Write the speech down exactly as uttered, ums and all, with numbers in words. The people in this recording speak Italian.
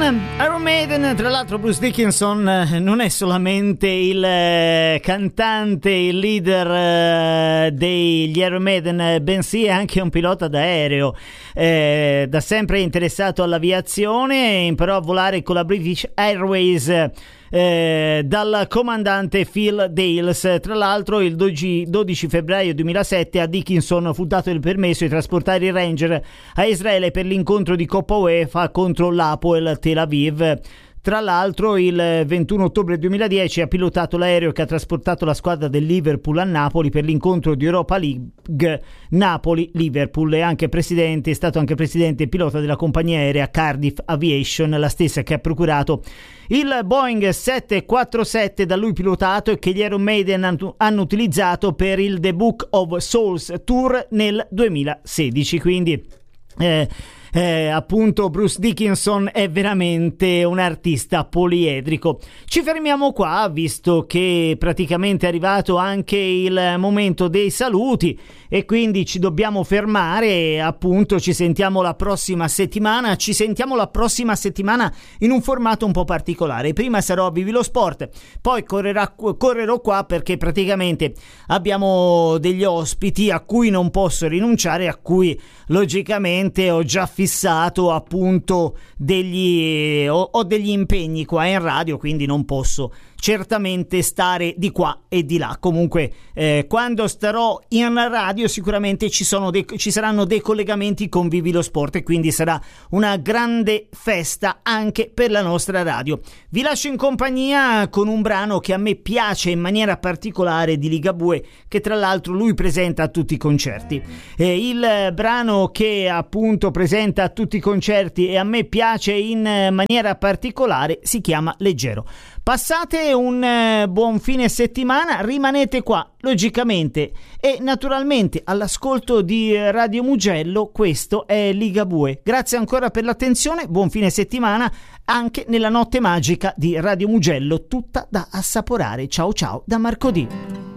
Iron Maiden, tra l'altro Bruce Dickinson non è solamente il eh, cantante, il leader eh, degli Iron Maiden, bensì è anche un pilota d'aereo, eh, da sempre interessato all'aviazione, imparò a volare con la British Airways Eh, dal comandante Phil Dales. Tra l'altro il dodici febbraio duemilasette a Dickinson fu dato il permesso di trasportare i Ranger a Israele per l'incontro di Coppa UEFA contro l'Hapoel Tel Aviv. Tra l'altro il ventuno ottobre duemiladieci ha pilotato l'aereo che ha trasportato la squadra del Liverpool a Napoli per l'incontro di Europa League Napoli-Liverpool. È anche presidente, è stato anche presidente e pilota della compagnia aerea Cardiff Aviation, la stessa che ha procurato il Boeing sette quattro sette da lui pilotato e che gli Iron Maiden hanno utilizzato per il The Book of Souls Tour nel duemilasedici. Quindi eh, Eh, appunto Bruce Dickinson è veramente un artista poliedrico. Ci fermiamo qua, visto che praticamente è arrivato anche il momento dei saluti e quindi ci dobbiamo fermare. Appunto ci sentiamo la prossima settimana ci sentiamo la prossima settimana in un formato un po' particolare. Prima sarò a Vivi lo Sport, poi correrà, correrò qua perché praticamente abbiamo degli ospiti a cui non posso rinunciare, a cui logicamente ho già fissato appunto degli ho, ho degli impegni qua in radio, quindi non posso certamente stare di qua e di là. Comunque eh, quando starò in radio sicuramente ci sono dei, ci saranno dei collegamenti con Vivi lo Sport e quindi sarà una grande festa anche per la nostra radio. Vi lascio in compagnia con un brano che a me piace in maniera particolare di Ligabue, che tra l'altro lui presenta a tutti i concerti. Eh, il brano che appunto presenta a tutti i concerti e a me piace in maniera particolare si chiama Leggero. Passate un eh, buon fine settimana, rimanete qua logicamente e naturalmente all'ascolto di Radio Mugello. Questo è Ligabue. Grazie ancora per l'attenzione, buon fine settimana anche nella notte magica di Radio Mugello, tutta da assaporare. Ciao ciao da Marco D.